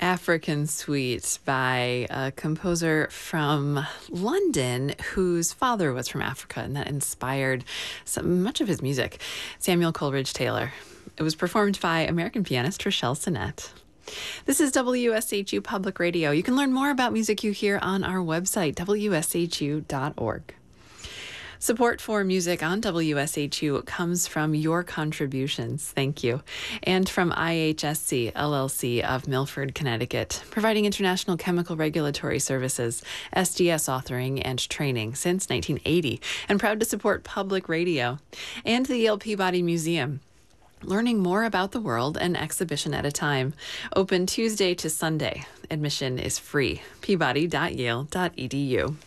African Suite by a composer from London whose father was from Africa, and that inspired much of his music, Samuel Coleridge Taylor. It was performed by American pianist Rochelle Sinnett. This is WSHU Public Radio. You can learn more about music you hear on our website, wshu.org. Support for music on WSHU comes from your contributions. Thank you. And from IHSC, LLC of Milford, Connecticut, providing international chemical regulatory services, SDS authoring and training since 1980, and proud to support public radio. And the Yale Peabody Museum, learning more about the world an exhibition at a time. Open Tuesday to Sunday. Admission is free. peabody.yale.edu.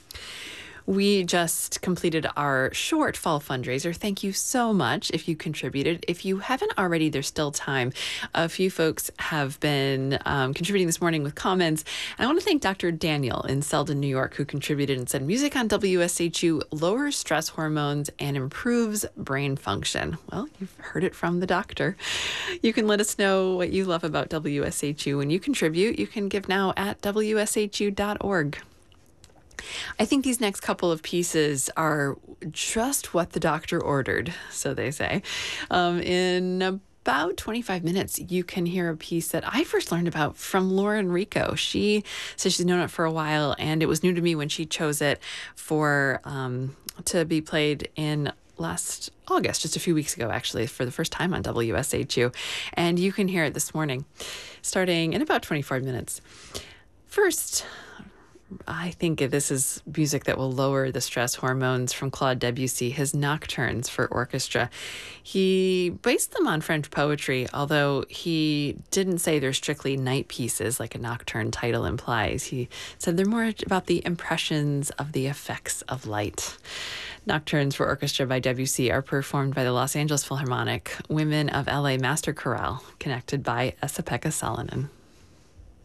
We just completed our short fall fundraiser. Thank you so much if you contributed. If you haven't already, there's still time. A few folks have been contributing this morning with comments. And I want to thank Dr. Daniel in Selden, New York, who contributed and said, music on WSHU lowers stress hormones and improves brain function. Well, you've heard it from the doctor. You can let us know what you love about WSHU. When you contribute, you can give now at wshu.org. I think these next couple of pieces are just what the doctor ordered, so they say. In about 25 minutes, you can hear a piece that I first learned about from Lauren Rico. She says she's known it for a while, and it was new to me when she chose it for to be played in last August, just a few weeks ago, actually, for the first time on WSHU. And you can hear it this morning, starting in about 25 minutes. First, I think this is music that will lower the stress hormones from Claude Debussy, his Nocturnes for orchestra. He based them on French poetry, although he didn't say they're strictly night pieces like a nocturne title implies. He said they're more about the impressions of the effects of light. Nocturnes for orchestra by Debussy are performed by the Los Angeles Philharmonic Women of LA Master Chorale, connected by Esa-Pekka Salonen.